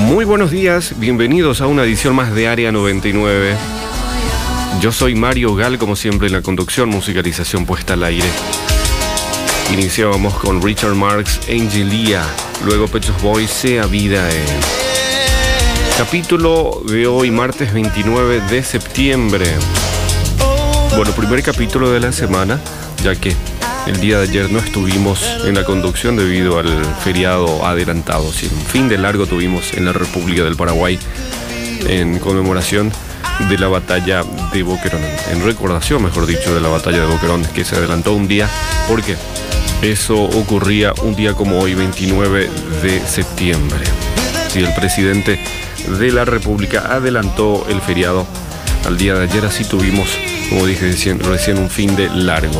Muy buenos días, bienvenidos a una edición más de Área 99. Yo soy Mario Gal, como siempre en la conducción, musicalización puesta al aire. Iniciábamos con Richard Marx, Angelia, luego Pet Shop Boys, Sea Vida. Capítulo de hoy, martes 29 de septiembre. Bueno, primer capítulo de la semana, ya que el día de ayer no estuvimos en la conducción debido al feriado adelantado. Sí, un fin de largo tuvimos en la República del Paraguay en conmemoración de la batalla de Boquerón, en recordación, mejor dicho, de la batalla de Boquerón, que se adelantó un día, porque eso ocurría un día como hoy, 29 de septiembre. Sí, el presidente de la República adelantó el feriado al día de ayer, así tuvimos, como dije recién, un fin de largo.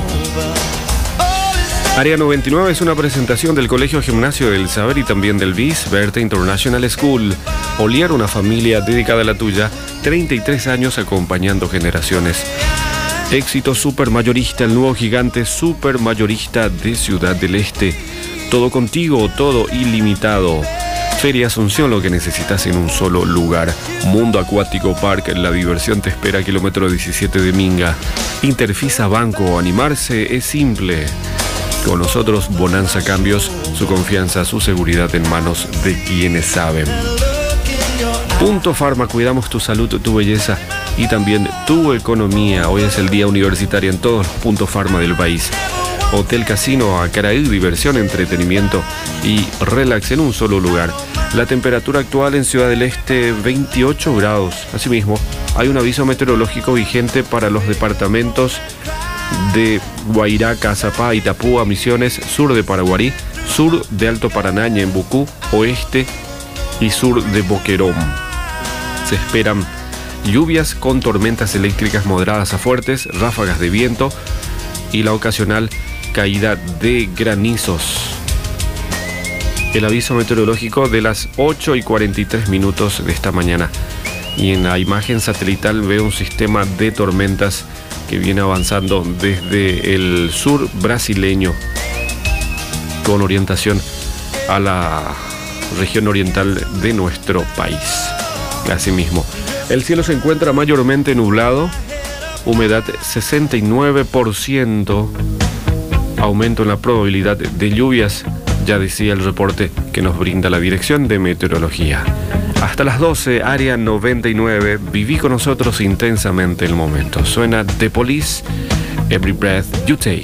Área 99 es una presentación del Colegio Gimnasio del Saber y también del BIS, Berta International School. Oliar, una familia dedicada a la tuya, 33 años acompañando generaciones. Éxito supermayorista, el nuevo gigante supermayorista de Ciudad del Este. Todo contigo, todo ilimitado. Feria Asunción, lo que necesitas en un solo lugar. Mundo Acuático Park, la diversión te espera, kilómetro 17 de Minga. Interfisa Banco, animarse es simple. Con nosotros, Bonanza Cambios, su confianza, su seguridad en manos de quienes saben. Punto Pharma, cuidamos tu salud, tu belleza y también tu economía. Hoy es el día universitario en todos los puntos Pharma del país. Hotel Casino Acaraí, diversión, entretenimiento y relax en un solo lugar. La temperatura actual en Ciudad del Este, 28 grados. Asimismo, hay un aviso meteorológico vigente para los departamentos de Guairá, Cazapá, Itapúa, Misiones, sur de Paraguarí, sur de Alto Paraná, Ñembucú, oeste y sur de Boquerón. Se esperan lluvias con tormentas eléctricas moderadas a fuertes, ráfagas de viento y la ocasional caída de granizos. El aviso meteorológico de las 8:43 de esta mañana. Y en la imagen satelital veo un sistema de tormentas que viene avanzando desde el sur brasileño con orientación a la región oriental de nuestro país. Asimismo, el cielo se encuentra mayormente nublado, humedad 69%, aumento en la probabilidad de lluvias, ya decía el reporte que nos brinda la Dirección de Meteorología. Hasta las 12, Área 99, viví con nosotros intensamente el momento. Suena The Police, Every Breath You Take.